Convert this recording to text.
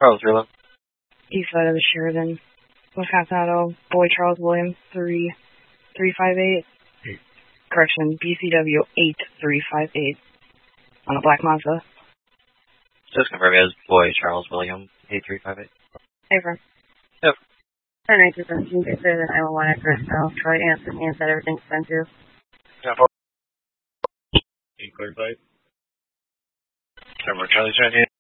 Charles Rilla. East side of the Sheridan. Wisconsin Auto, Boy Charles Williams, 3358. Correction, BCW 8358. On a black Mazda. Just confirm as Boy Charles Williams, 8358. Hey, friend. Yep. 10-19-17, they say that I will want to Troy answered me and said everything's sent to. Yeah, clear site. Number Charlie 17.